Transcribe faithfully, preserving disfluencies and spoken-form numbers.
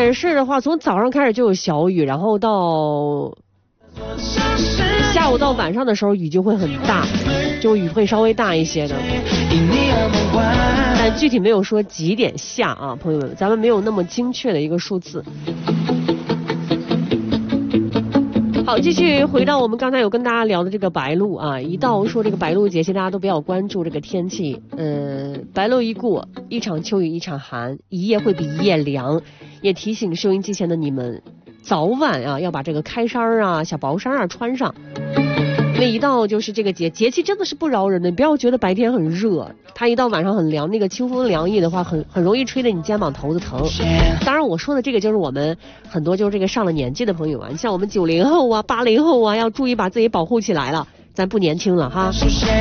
也是的话，从早上开始就有小雨，然后到下午到晚上的时候雨就会很大，就雨会稍微大一些的。但具体没有说几点下啊，朋友们，咱们没有那么精确的一个数字。好，继续回到我们刚才有跟大家聊的这个白露啊，一到说这个白露节气，大家都比较关注这个天气。呃，白露一过，一场秋雨一场寒，一夜会比一夜凉，也提醒收音机前的你们，早晚啊要把这个开衫啊、小薄衫啊穿上。因为一到就是这个节节气真的是不饶人的，你不要觉得白天很热，它一到晚上很凉，那个清风凉意的话，很很容易吹得你肩膀头子疼。当然我说的这个就是我们很多就是这个上了年纪的朋友啊，你像我们九零后啊、八零后啊，要注意把自己保护起来了，咱不年轻了哈。